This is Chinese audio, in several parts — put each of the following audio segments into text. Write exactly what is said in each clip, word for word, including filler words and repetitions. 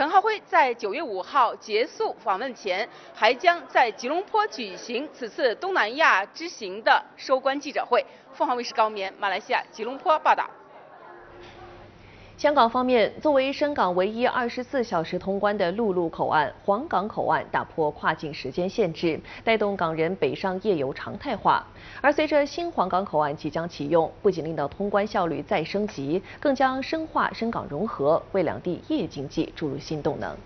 陈浩辉在九月五号结束访问前，还将在吉隆坡举行此次东南亚之行的收官记者会。凤凰卫视高棉，马来西亚吉隆坡报道。 香港方面，作为深港唯一二十四小时通关的陆路口岸，皇岗口岸打破跨境时间限制，带动港人北上夜游常态化。而随着新皇岗口岸即将启用，不仅令到通关效率再升级，更将深化深港融合，为两地夜经济注入新动能。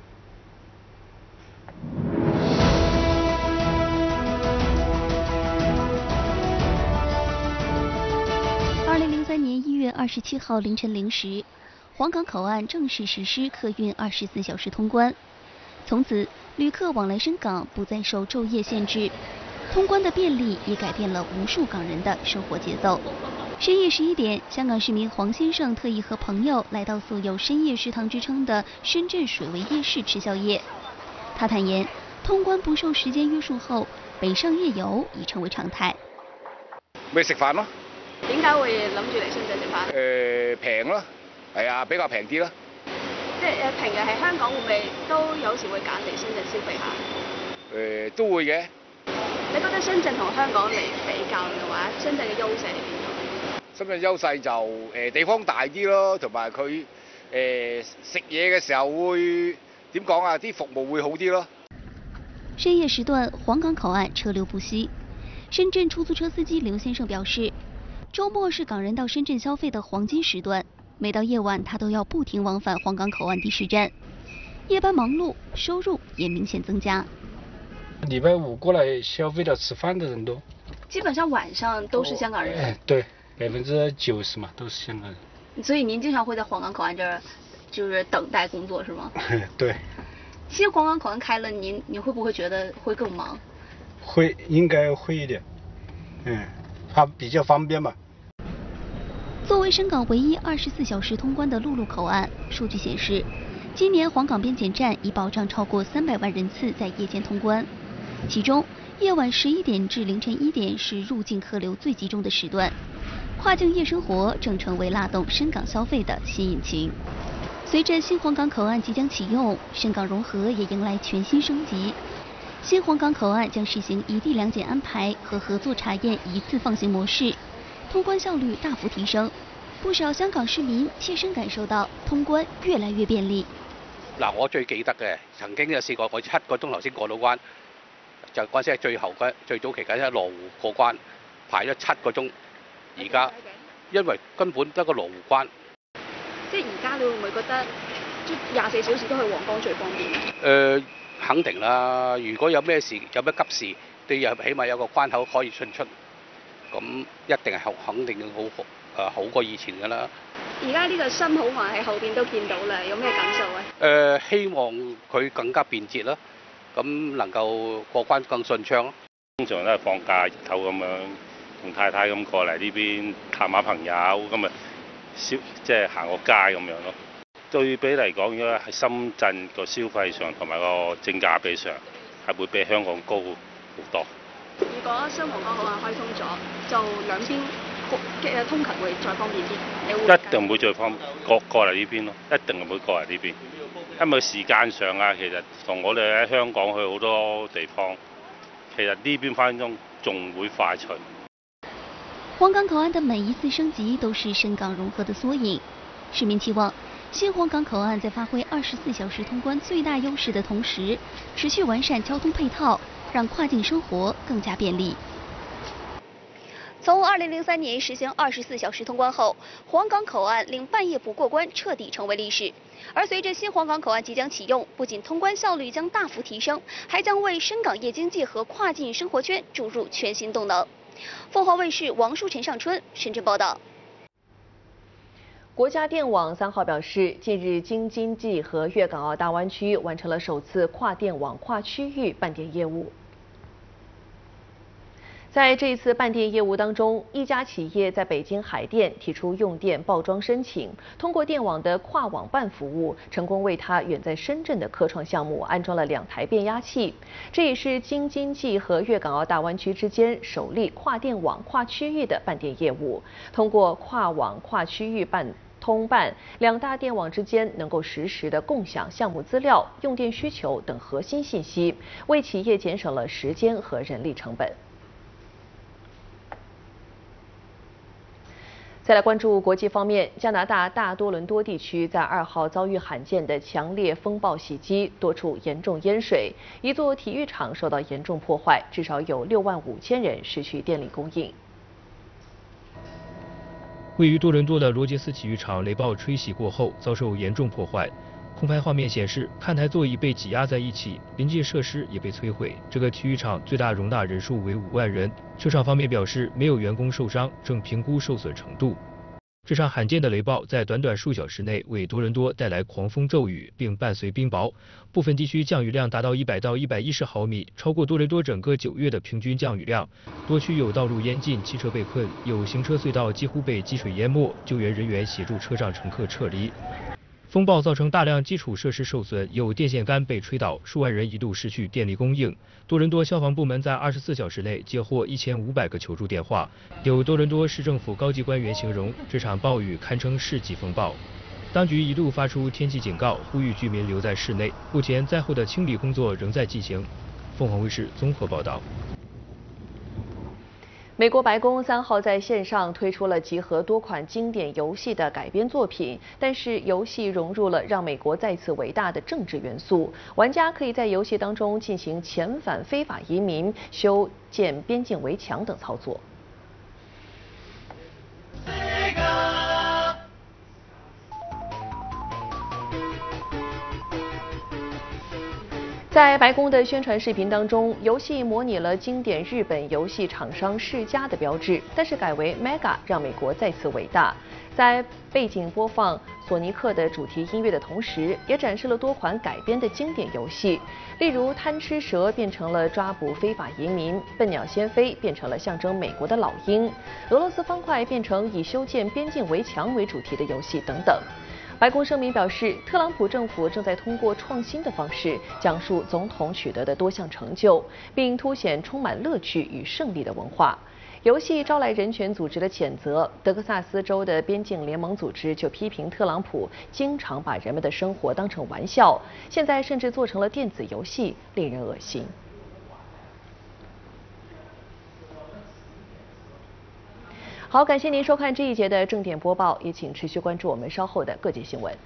二零零三年一月二十七号凌晨零时。皇岗口岸正式实施客运二十四小时通关，从此旅客往来深港不再受昼夜限制。通关的便利也改变了无数港人的生活节奏。深夜十一点，香港市民黄先生特意和朋友来到素有深夜食堂之称的深圳水围夜市吃宵夜。他坦言，通關不受時間約束後，北上夜遊已成為常態。 咪食飯咯。 點解會諗住嚟深圳食飯？ 誒平咯，係啊，比較平啲咯。 即係誒平日喺香港會唔會都有時會揀嚟深圳消費下？ 誒都會嘅。 你覺得深圳同香港嚟比較嘅話，深圳嘅優勢喺邊度？ 深圳優勢就誒地方大啲咯，同埋佢誒食嘢嘅時候會點講啊？啲服務會好啲咯。 深夜時段，皇崗口岸車流不息。深圳出租車司機劉先生表示，周末是港人到深圳消費的黃金時段，每到夜晚他都要不停往返皇崗口岸的士站，夜班忙碌，收入也明顯增加。 禮拜五過來消費的吃飯的人多， 基本上晚上都是香港人。 哎，對，百分之九十嘛都是香港人。 所以您經常會在皇崗口岸這兒，就是等待工作，是嗎？ 對。 新皇崗口岸開了，您您會不會覺得會更忙？ 會，應該會一點。嗯，它比較方便嘛。 作為深港唯一二十四小時通關的陸路口岸，數據顯示，今年皇崗邊檢站已保障超過三百萬人次在夜間通關，其中夜晚十一點至凌晨一點是入境客流最集中的時段，跨境夜生活正成為拉動深港消費的新引擎。隨着新皇崗口岸即將啟用，深港融合也迎來全新升級。新皇崗口岸將實行一地兩檢安排和合作查驗一次放行模式，通關效率大幅提升。不少香港市民切身感受到通關越來越便利。 嗱，我最記得嘅，曾經有試過我七個鐘頭先過到關，就嗰陣時係最後嘅最早期緊喺羅湖過關，排咗七個鐘。而家因為根本得個羅湖關。 即係而家你會唔會覺得廿四小時都去皇崗最方便？誒、 呃，肯定啦！如果有咩事有咩急事，你又起碼有個關口可以進出，咁一定係肯定好好。誒好過以前㗎啦！ 而家呢個新好環喺後邊都見到啦，有咩感受啊？ 誒、呃，希望佢更加便捷啦，咁能夠過關更順暢咯。 通常都係放假日頭咁樣，同太太咁過嚟呢邊探下朋友，咁啊消即係行個街咁樣咯。對比嚟講，如果喺深圳個消費上同埋個性價比上，係會比香港高好多。 如果新皇崗口岸開通咗，就兩邊嘅通勤會再方便啲。你會一定會再方便過過嚟呢邊咯，一定會過嚟呢邊。因為時間上啊，其實同我哋喺香港去好多地方，其實呢邊分鐘仲會快脆。 皇崗口岸的每一次升級都是深港融合的縮影。市民期望新皇崗口岸在發揮二十四小時通關最大優勢的同時，持續完善交通配套，讓跨境生活更加便利。從二零零三年實行二十四小時通關後，皇崗口岸令半夜不過關徹底成為歷史。而隨着新皇崗口岸即將啟用，不僅通關效率將大幅提升，還將為深港夜經濟和跨境生活圈注入全新動能。鳳凰衛視王淑陳尚春深圳報道。 國家電網三號表示，近日京津冀和粵港澳大灣區完成了首次跨電網跨區域辦電業務。在這一次辦電業務當中，一家企業在北京海電提出用電報裝申請，通過電網的跨網辦服務，成功為他遠在深圳的科創項目安裝了兩台變壓器。這也是京津冀和粵港澳大灣區之間首例跨電網跨區域的辦電業務。通過跨網跨區域辦通办，两大电网之间能够实时的共享项目资料、用电需求等核心信息，为企业节省了时间和人力成本。再来关注国际方面，加拿大大多伦多地区在二号遭遇罕见的强烈风暴袭击，多处严重淹水，一座体育场受到严重破坏，至少有六万五千人失去电力供应。 位于多伦多的罗杰斯体育场雷暴吹袭过后遭受严重破坏，空拍画面显示看台座椅被挤压在一起，临近设施也被摧毁。这个体育场最大容纳人数为五万人，球场方面表示没有员工受伤，正评估受损程度。这场罕见的雷暴在短短数小时内为多伦多带来狂风骤雨，并伴随冰雹，部分地区降雨量达到一百到一百一十毫米，超过多伦多整个九月的平均降雨量。多区有道路淹进，汽车被困，有行车隧道几乎被积水淹没，救援人员协助车上乘客撤离。风暴造成大量基础设施受损，有电线杆被吹倒，数万人一度失去电力供应。多伦多消防部门在二十四小时内接获一千五百个求助电话。有多伦多市政府高级官员形容这场暴雨堪称世纪风暴。当局一度发出天气警告，呼吁居民留在室内。目前灾后的清理工作仍在进行。凤凰卫视综合报道。 美国白宫三号在线上推出了集合多款经典游戏的改编作品，但是游戏融入了让美国再次伟大的政治元素，玩家可以在游戏当中进行遣返非法移民、修建边境围墙等操作。在白宫的宣传视频当中，游戏模拟了经典日本游戏厂商世嘉的标志，但是改为 Mega， 让美国再次伟大。在背景播放索尼克的主题音乐的同时，也展示了多款改编的经典游戏，例如贪吃蛇变成了抓捕非法移民，笨鸟先飞变成了象征美国的老鹰，俄罗斯方块变成以修建边境围墙为主题的游戏等等。白宫声明表示，特朗普政府正在通过创新的方式讲述总统取得的多项成就，并凸显充满乐趣与胜利的文化。游戏招来人权组织的谴责，德克萨斯州的边境联盟组织就批评特朗普经常把人们的生活当成玩笑，现在甚至做成了电子游戏，令人恶心。好，感谢您收看这一节的正点播报，也请持续关注我们稍后的各界新闻。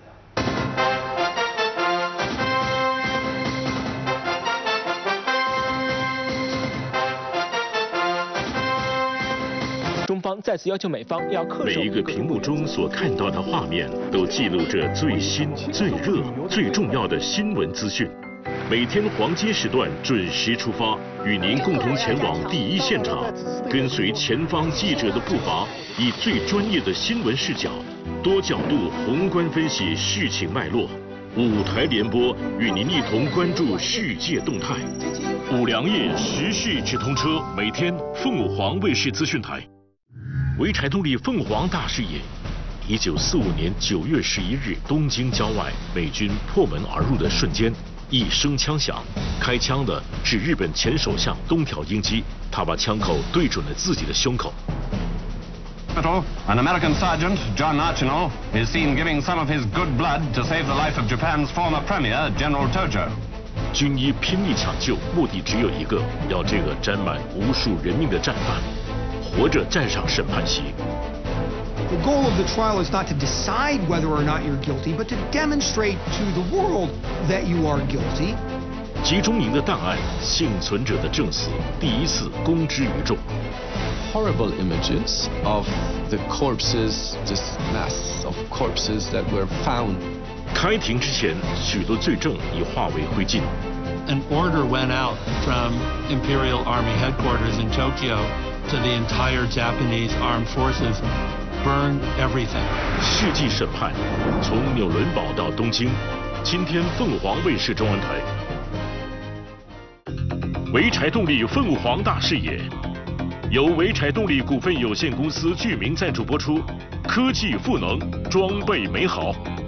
中方再次要求美方要恪守。 每一个屏幕中所看到的画面，都记录着最新、最热、最重要的新闻资讯。每天黄金时段准时出发，与您共同前往第一现场，跟随前方记者的步伐，以最专业的新闻视角、多角度宏观分析事情脉络。五台联播与您一同关注世界动态。五粮液时事直通车，每天凤凰卫视资讯台。潍柴动力凤凰大视野。一九四五年九月十一日，东京郊外，美军破门而入的瞬间。一声枪响，开枪的是日本前首相东条英机，他把枪口对准了自己的胸口。 An American sergeant, John Archino, is seen giving some of his good blood to save the life of Japan's former premier, General Tojo. 军医拼命抢救，目的只有一个，要这个沾满无数人命的战犯，活着站上审判席。 The goal of the trial is not to decide whether or not you're guilty, but to demonstrate to the world that you are guilty. 集中营的档案，幸存者的证词，第一次公之于众。 Horrible images of the corpses, this mass of corpses that were found. 开庭之前，许多罪证已化为灰烬。 An order went out from Imperial Army headquarters in Tokyo to the entire Japanese armed forces. Burn everything. 世纪审判，从纽伦堡到东京。今天凤凰卫视中文台。潍柴动力凤凰大视野，由潍柴动力股份有限公司具名赞助播出。科技赋能，装备美好。